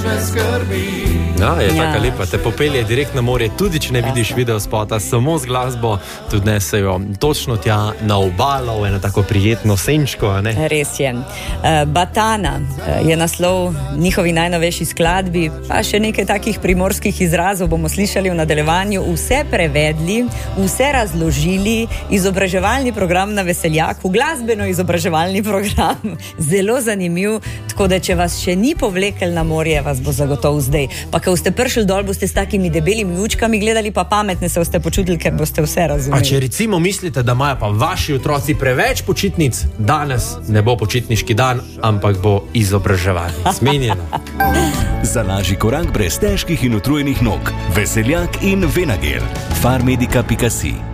Ja, je taka lepa, te popelje direkt na morje, tudi če ne vidiš video spota, samo z glasbo, tudi nesejo točno tja na obalo, v eno tako prijetno senčko, a ne? Res je. Batana je naslov njihovi najnovejši skladbi, pa še nekaj takih primorskih izrazov bomo slišali v nadaljevanju. Vse prevedli, vse razložili, izobraževalni program na Veseljaku, glasbeno-izobraževalni program, zelo zanimiv, tako da če vas še ni povlekel na morje, vas bo zagotovo zdaj. Pa ko ste prišli dol, boste s takimi debelimi učkami gledali, pa pametne se boste počutili, ker boste vse razumeli. A če recimo mislite, da imajo pa vaši otroci preveč počitnic, danes ne bo počitniški dan, ampak bo izobraževanje. Smenjeno. Za lažji korak brez težkih in utrujenih nog. Veseljak in Venagel. Farmedica.si